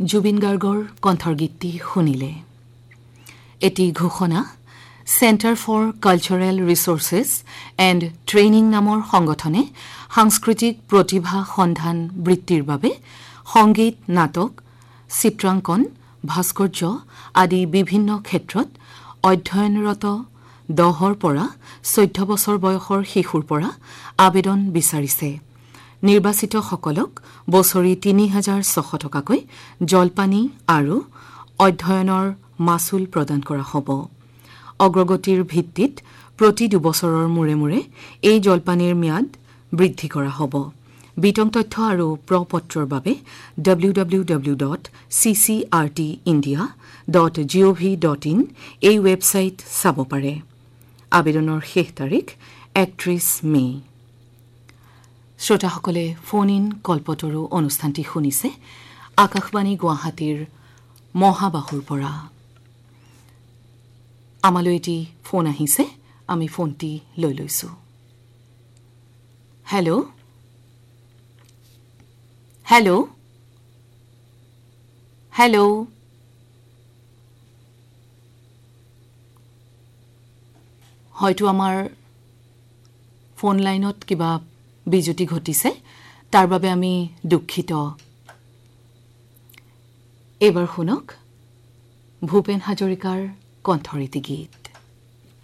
জুবিন গাৰ্গৰ কণ্ঠৰ গীতটি শুনিলে এটি ঘোষণা centre for cultural resources and training নামৰ সংগঠনে সাংস্কৃতিক প্ৰতিভা সন্ধান বৃত্তিৰ বাবে সংগীত নাটক চিত্ৰাংকন ভাস্কৰ্য আদি বিভিন্ন ক্ষেত্ৰত অধ্যয়নৰত 10 পৰা 14 বছৰ বয়সৰ শিশুৰ পৰা আবেদন বিচাৰিছে নিৰ্বাচিতসকলক বছৰি ৩,৬০০ টকাকৈ জলপানী আৰু অধ্যয়নৰ মাচুল প্ৰদান কৰা হ'ব অগ্ৰগতিৰ ভিত্তিত প্ৰতি 2 বছৰৰ মূৰে মূৰে এই জলপানীৰ ম্যাদ বৃদ্ধি কৰা হ'ব বিতং তথ্য আৰু প্ৰপত্ৰৰ বাবে www.ccrtindia.gov.in এই ৱেবছাইট চাব পাৰে আবেদনৰ শেষ তাৰিখ 31 মে শ্ৰোতাসকলে ফোন ইন কল্পতৰু অনুষ্ঠানটি শুনিছে আকাশবাণী গুৱাহাটীৰ মহাবাহুৰ পৰা আমালৈ এটি ফোন আহিছে আমি ফোনটি লৈ লৈছো হেল্ল' হেল্ল' হেল্ল' হয়তো আমাৰ ফোন লাইনত কিবা বিজুতি ঘটিছে তাৰ বাবে আমি দুঃখিত এবাৰ শুনক ভূপেন হাজৰিকাৰ কণ্ঠৰীতি গীত